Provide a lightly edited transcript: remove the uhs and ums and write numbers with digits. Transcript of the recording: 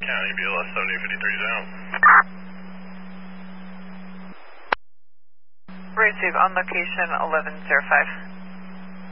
County BLS 7053 zone. Receive on location 1105.